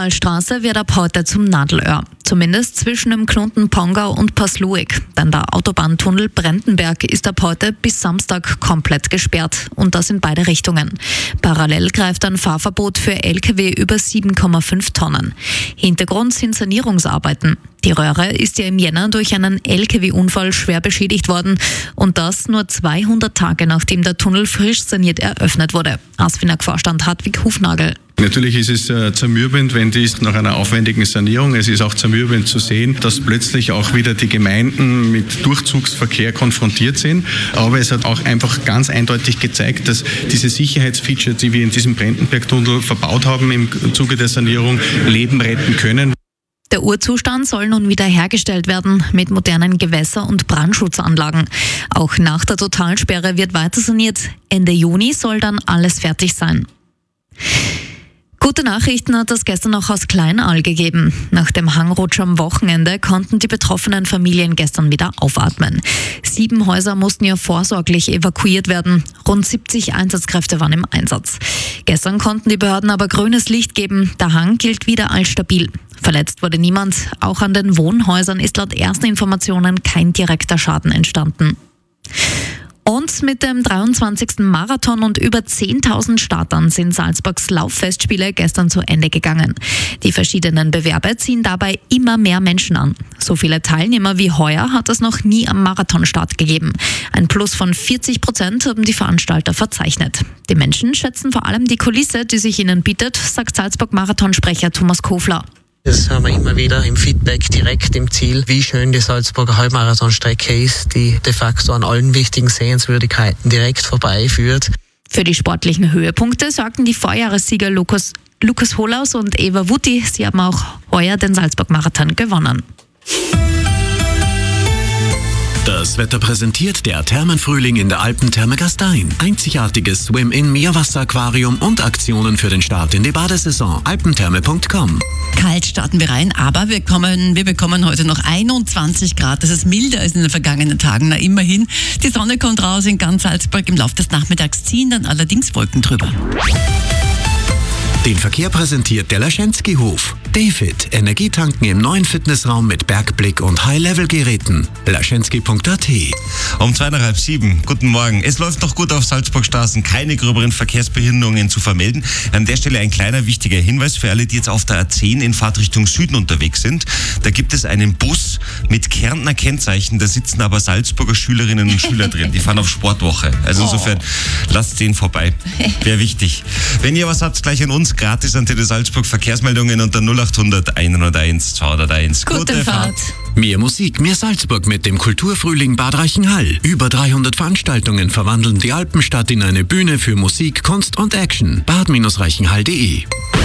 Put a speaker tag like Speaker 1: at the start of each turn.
Speaker 1: Wutachtalstraße wird ab heute zum Nadelöhr. Zumindest zwischen dem Klunden Pongau und Pasluik. Denn der Autobahntunnel Brendenberg ist ab heute bis Samstag komplett gesperrt. Und das in beide Richtungen. Parallel greift ein Fahrverbot für Lkw über 7,5 Tonnen. Hintergrund sind Sanierungsarbeiten. Die Röhre ist ja im Jänner durch einen Lkw-Unfall schwer beschädigt worden. Und das nur 200 Tage nachdem der Tunnel frisch saniert eröffnet wurde. ASFINAG-Vorstand Hartwig Hufnagel.
Speaker 2: Natürlich ist es zermürbend, wenn dies nach einer aufwendigen Sanierung, es ist auch zermürbend zu sehen, dass plötzlich auch wieder die Gemeinden mit Durchzugsverkehr konfrontiert sind. Aber es hat auch einfach ganz eindeutig gezeigt, dass diese Sicherheitsfeatures, die wir in diesem Brendenberg-Tunnel verbaut haben im Zuge der Sanierung, Leben retten können.
Speaker 1: Der Urzustand soll nun wieder hergestellt werden mit modernen Gewässer- und Brandschutzanlagen. Auch nach der Totalsperre wird weiter saniert. Ende Juni soll dann alles fertig sein. Gute Nachrichten hat es gestern auch aus Kleinal gegeben. Nach dem Hangrutsch am Wochenende konnten die betroffenen Familien gestern wieder aufatmen. 7 Häuser mussten ja vorsorglich evakuiert werden. Rund 70 Einsatzkräfte waren im Einsatz. Gestern konnten die Behörden aber grünes Licht geben. Der Hang gilt wieder als stabil. Verletzt wurde niemand. Auch an den Wohnhäusern ist laut ersten Informationen kein direkter Schaden entstanden. Und mit dem 23. Marathon und über 10.000 Startern sind Salzburgs Lauffestspiele gestern zu Ende gegangen. Die verschiedenen Bewerbe ziehen dabei immer mehr Menschen an. So viele Teilnehmer wie heuer hat es noch nie am Marathonstart gegeben. Ein Plus von 40% haben die Veranstalter verzeichnet. Die Menschen schätzen vor allem die Kulisse, die sich ihnen bietet, sagt Salzburg-Marathonsprecher Thomas Kofler.
Speaker 3: Das haben wir immer wieder im Feedback direkt im Ziel, wie schön die Salzburger Halbmarathonstrecke ist, die de facto an allen wichtigen Sehenswürdigkeiten direkt vorbeiführt.
Speaker 1: Für die sportlichen Höhepunkte sorgten die Vorjahressieger Lukas Holaus und Eva Wutti. Sie haben auch heuer den Salzburg-Marathon gewonnen.
Speaker 4: Das Wetter präsentiert der Thermenfrühling in der Alpentherme Gastein. Einzigartiges Swim-In-Meerwasseraquarium und Aktionen für den Start in die Badesaison. alpentherme.com.
Speaker 5: Kalt starten wir rein, aber wir bekommen heute noch 21 Grad. Das ist milder als in den vergangenen Tagen. Na, immerhin. Die Sonne kommt raus in ganz Salzburg. Im Laufe des Nachmittags ziehen dann allerdings Wolken drüber.
Speaker 4: Den Verkehr präsentiert der Laschenski-Hof. David, Energietanken im neuen Fitnessraum mit Bergblick und High-Level-Geräten. laschenski.at.
Speaker 6: Um 6:30. Guten Morgen. Es läuft noch gut auf Salzburgstraßen, keine gröberen Verkehrsbehinderungen zu vermelden. An der Stelle ein kleiner wichtiger Hinweis für alle, die jetzt auf der A10 in Fahrtrichtung Süden unterwegs sind. Da gibt es einen Bus mit Kärntner Kennzeichen, da sitzen aber Salzburger Schülerinnen und Schüler drin. Die fahren auf Sportwoche. Also insofern, lasst den vorbei. Wäre wichtig. Wenn ihr was habt, gleich an uns, gratis an Tele Salzburg Verkehrsmeldungen unter 0800 101 201.
Speaker 1: Gute Fahrt.
Speaker 4: Mehr Musik, mehr Salzburg mit dem Kulturfrühling Bad Reichenhall. Über 300 Veranstaltungen verwandeln die Alpenstadt in eine Bühne für Musik, Kunst und Action. bad-reichenhall.de